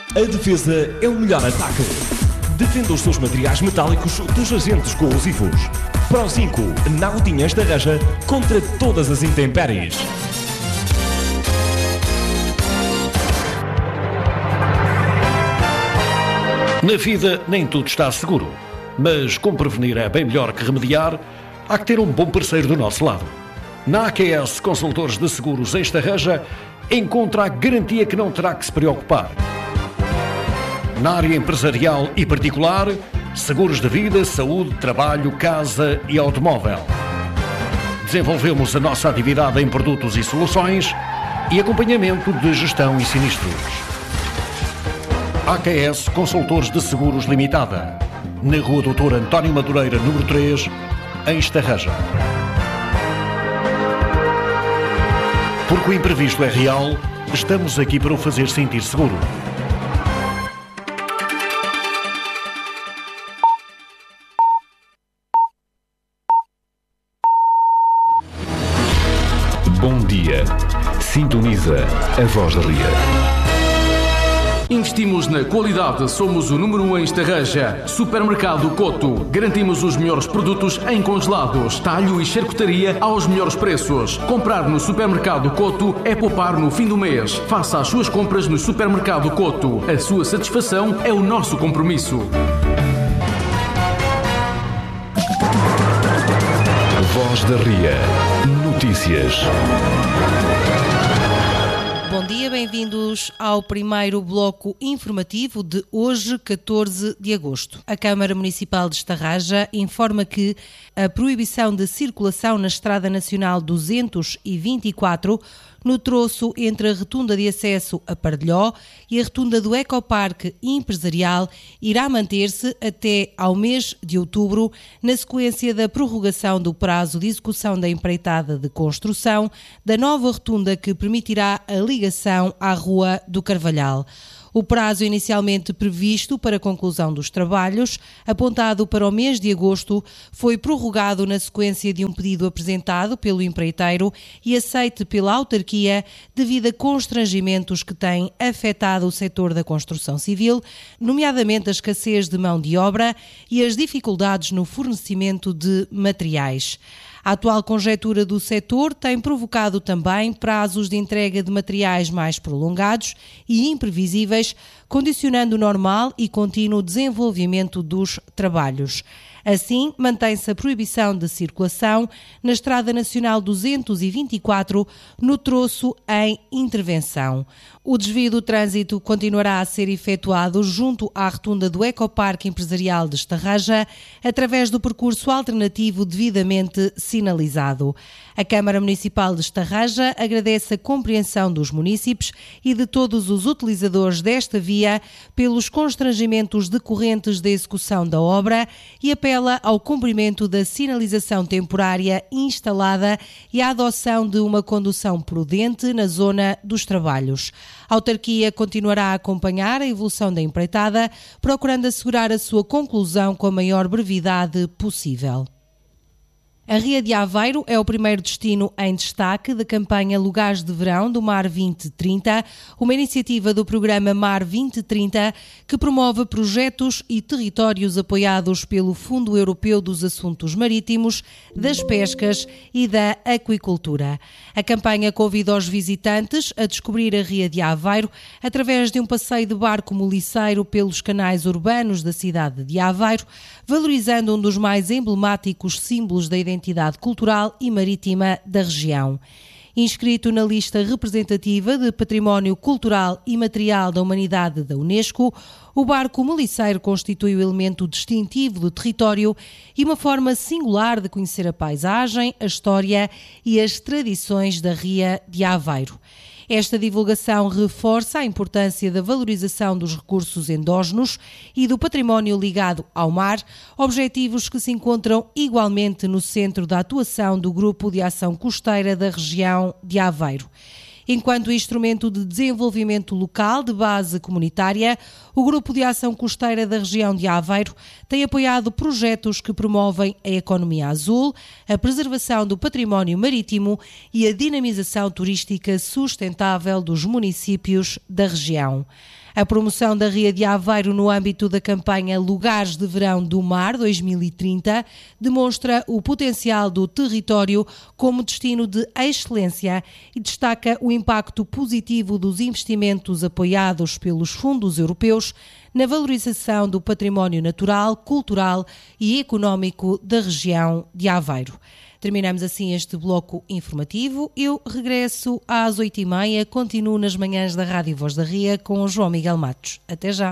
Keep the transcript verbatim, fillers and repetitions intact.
A defesa é o melhor ataque. Defenda os seus materiais metálicos dos agentes corrosivos. Prozinco, Nautinha Estarreja contra todas as intempéries. Na vida nem tudo está seguro, mas como prevenir é bem melhor que remediar, há que ter um bom parceiro do nosso lado. Na A Q S Consultores de Seguros em Estarreja, encontra a garantia que não terá que se preocupar. Na área empresarial e particular, seguros de vida, saúde, trabalho, casa e automóvel. Desenvolvemos a nossa atividade em produtos e soluções e acompanhamento de gestão e sinistros. A Q S Consultores de Seguros Limitada, na Rua doutor António Madureira, número três, em Estarreja. Porque o imprevisto é real, estamos aqui para o fazer sentir seguro. Bom dia. Sintoniza a Voz da Ria. Investimos na qualidade, somos o número um em Estarreja. Supermercado Coto. Garantimos os melhores produtos em congelados, talho e charcutaria aos melhores preços. Comprar no Supermercado Coto é poupar no fim do mês. Faça as suas compras no Supermercado Coto. A sua satisfação é o nosso compromisso. Voz da Ria. Notícias. Bom dia, bem-vindos ao primeiro bloco informativo de hoje, catorze de agosto. A Câmara Municipal de Estarreja informa que a proibição de circulação na Estrada Nacional duzentos e vinte e quatro, no troço entre a rotunda de acesso a Pardelhó e a rotunda do Ecoparque Empresarial, irá manter-se até ao mês de outubro, na sequência da prorrogação do prazo de execução da empreitada de construção da nova rotunda que permitirá a ligação à Rua do Carvalhal. O prazo inicialmente previsto para a conclusão dos trabalhos, apontado para o mês de agosto, foi prorrogado na sequência de um pedido apresentado pelo empreiteiro e aceite pela autarquia devido a constrangimentos que têm afetado o setor da construção civil, nomeadamente a escassez de mão de obra e as dificuldades no fornecimento de materiais. A atual conjectura do setor tem provocado também prazos de entrega de materiais mais prolongados e imprevisíveis, condicionando o normal e contínuo desenvolvimento dos trabalhos. Assim, mantém-se a proibição de circulação na Estrada Nacional duzentos e vinte e quatro, no troço em intervenção. O desvio do trânsito continuará a ser efetuado junto à rotunda do Ecoparque Empresarial de Estarreja, através do percurso alternativo devidamente sinalizado. A Câmara Municipal de Estarreja agradece a compreensão dos munícipes e de todos os utilizadores desta via pelos constrangimentos decorrentes da execução da obra e apela ao cumprimento da sinalização temporária instalada e à adoção de uma condução prudente na zona dos trabalhos. A autarquia continuará a acompanhar a evolução da empreitada, procurando assegurar a sua conclusão com a maior brevidade possível. A Ria de Aveiro é o primeiro destino em destaque da campanha Lugares de Verão do Mar vinte trinta, uma iniciativa do programa Mar vinte trinta que promove projetos e territórios apoiados pelo Fundo Europeu dos Assuntos Marítimos, das Pescas e da Aquicultura. A campanha convida os visitantes a descobrir a Ria de Aveiro através de um passeio de barco moliceiro pelos canais urbanos da cidade de Aveiro, valorizando um dos mais emblemáticos símbolos da identidade identidade cultural e marítima da região. Inscrito na lista representativa de Património Cultural e Material da Humanidade da Unesco, o barco moliceiro constitui o elemento distintivo do território e uma forma singular de conhecer a paisagem, a história e as tradições da Ria de Aveiro. Esta divulgação reforça a importância da valorização dos recursos endógenos e do património ligado ao mar, objetivos que se encontram igualmente no centro da atuação do Grupo de Ação Costeira da região de Aveiro. Enquanto instrumento de desenvolvimento local de base comunitária, o Grupo de Ação Costeira da região de Aveiro tem apoiado projetos que promovem a economia azul, a preservação do património marítimo e a dinamização turística sustentável dos municípios da região. A promoção da Ria de Aveiro no âmbito da campanha Lugares de Verão do Mar dois mil e trinta demonstra o potencial do território como destino de excelência e destaca o impacto positivo dos investimentos apoiados pelos fundos europeus na valorização do património natural, cultural e económico da região de Aveiro. Terminamos assim este bloco informativo. Eu regresso às oito e meia, continuo nas manhãs da Rádio Voz da Ria com o João Miguel Matos. Até já!